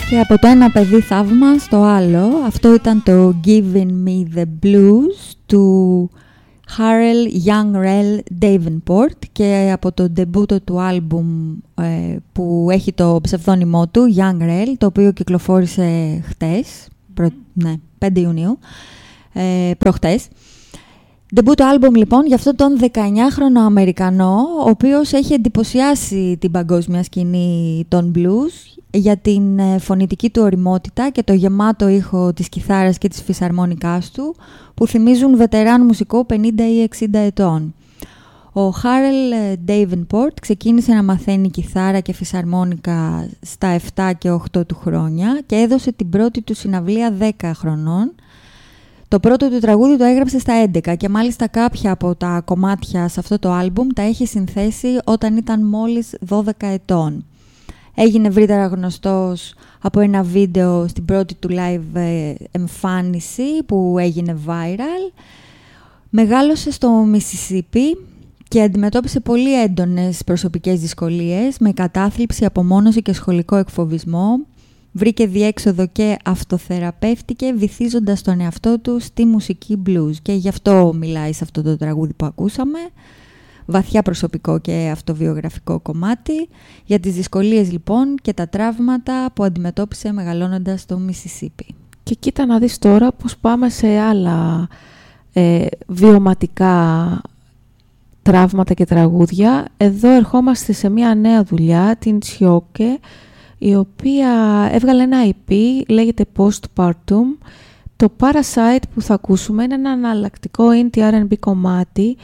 Και από το ένα παιδί θαύμα στο άλλο, αυτό ήταν το Giving Me The Blues του Harrell Young Rel Davenport, και από το ντεμπούτο του άλμπουμ που έχει το ψευδόνυμό του Young Rel, το οποίο κυκλοφόρησε χτες, 5 Ιουνίου, προχτές. Ντεμπούτο άλμπουμ λοιπόν για αυτόν τον 19χρονο Αμερικανό, ο οποίος έχει εντυπωσιάσει την παγκόσμια σκηνή των blues για την φωνητική του ωριμότητα και το γεμάτο ήχο της κιθάρας και της φυσαρμόνικάς του, που θυμίζουν βετεράν μουσικό 50 ή 60 ετών. Ο Harrell Davenport ξεκίνησε να μαθαίνει κιθάρα και φυσαρμόνικα στα 7 και 8 του χρόνια και έδωσε την πρώτη του συναυλία 10 χρονών. Το πρώτο του τραγούδι το έγραψε στα 11 και μάλιστα κάποια από τα κομμάτια σε αυτό το άλμπουμ τα είχε συνθέσει όταν ήταν μόλις 12 ετών. Έγινε ευρύτερα γνωστός από ένα βίντεο στην πρώτη του live εμφάνιση που έγινε viral. Μεγάλωσε στο Μισισίπι και αντιμετώπισε πολύ έντονες προσωπικές δυσκολίες με κατάθλιψη, απομόνωση και σχολικό εκφοβισμό. Βρήκε διέξοδο και αυτοθεραπεύτηκε βυθίζοντας τον εαυτό του στη μουσική blues, και γι' αυτό μιλάει σε αυτό το τραγούδι που ακούσαμε. Βαθιά προσωπικό και αυτοβιογραφικό κομμάτι για τις δυσκολίες λοιπόν και τα τραύματα που αντιμετώπισε μεγαλώνοντας στο Μισισίπι. Και κοίτα να δεις τώρα πως πάμε σε άλλα βιωματικά τραύματα και τραγούδια. Εδώ ερχόμαστε σε μια νέα δουλειά, την Τσιόκε, η οποία έβγαλε ένα EP, λέγεται Postpartum. Το Parasite που θα ακούσουμε είναι ένα αναλλακτικό indie R&B κομμάτι.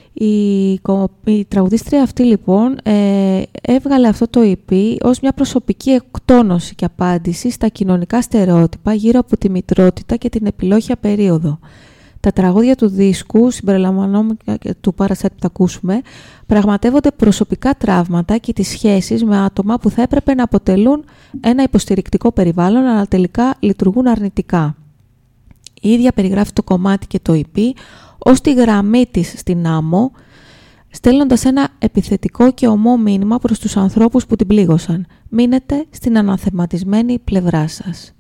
Η τραγουδίστρια αυτή λοιπόν έβγαλε αυτό το EP ως μια προσωπική εκτόνωση και απάντηση στα κοινωνικά στερεότυπα γύρω από τη μητρότητα και την επιλόχια περίοδο. Τα τραγούδια του δίσκου, συμπεριλαμβανομένου του Parasite που θα ακούσουμε, πραγματεύονται προσωπικά τραύματα και τις σχέσεις με άτομα που θα έπρεπε να αποτελούν ένα υποστηρικτικό περιβάλλον, αλλά τελικά λειτουργούν αρνητικά. Η ίδια περιγράφει το κομμάτι και το EP ως τη γραμμή της στην άμμο, στέλνοντας ένα επιθετικό και ομό μήνυμα προς τους ανθρώπους που την πλήγωσαν. Μείνετε στην αναθεματισμένη πλευρά σας.